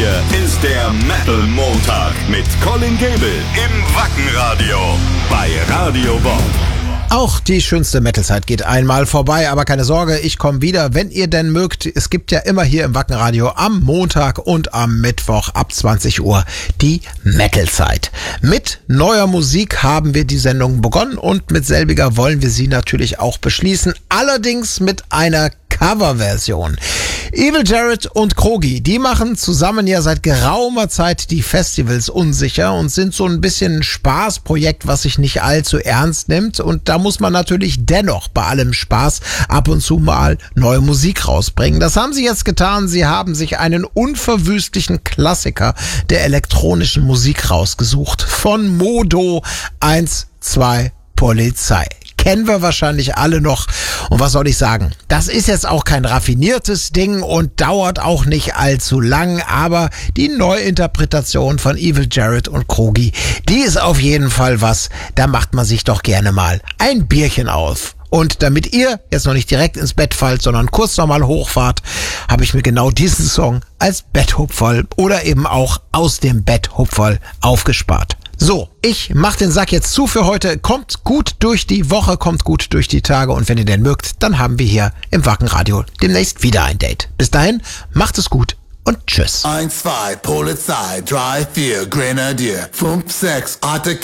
Hier ist der Metal Montag mit Colin Gable im Wackenradio bei Radio Bob. Auch die schönste Metal-Zeit geht einmal vorbei, aber keine Sorge, ich komme wieder, wenn ihr denn mögt. Es gibt ja immer hier im Wackenradio am Montag und am Mittwoch ab 20 Uhr die Metal-Zeit. Mit neuer Musik haben wir die Sendung begonnen und mit selbiger wollen wir sie natürlich auch beschließen, allerdings mit einer Coverversion. Evil Jared und Krogi, die machen zusammen ja seit geraumer Zeit die Festivals unsicher und sind so ein bisschen ein Spaßprojekt, was sich nicht allzu ernst nimmt. Und da muss man natürlich dennoch bei allem Spaß ab und zu mal neue Musik rausbringen. Das haben sie jetzt getan. Sie haben sich einen unverwüstlichen Klassiker der elektronischen Musik rausgesucht. Von Modo 1-2 Polizei. Kennen wir wahrscheinlich alle noch. Und was soll ich sagen? Das ist jetzt auch kein raffiniertes Ding und dauert auch nicht allzu lang, aber die Neuinterpretation von Evil Jared und Krogi, die ist auf jeden Fall was, da macht man sich doch gerne mal ein Bierchen auf. Und damit ihr jetzt noch nicht direkt ins Bett fallt, sondern kurz nochmal hochfahrt, habe ich mir genau diesen Song als Betthupferl oder eben auch aus dem Betthupferl aufgespart. So, ich mach den Sack jetzt zu für heute. Kommt gut durch die Woche, kommt gut durch die Tage und wenn ihr denn mögt, dann haben wir hier im Wackenradio demnächst wieder ein Date. Bis dahin, macht es gut und tschüss. 1, 2, Polizei, 3, 4, Grenadier, 5, 6, Attacke.